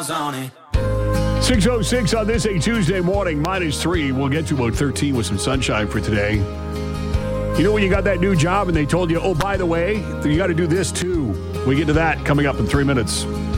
6:06 on this a Tuesday morning, -3. We'll get to about 13 with some sunshine for today. You know when you got that new job and they told you, oh, by the way, you got to do this too. We get to that coming up in 3 minutes.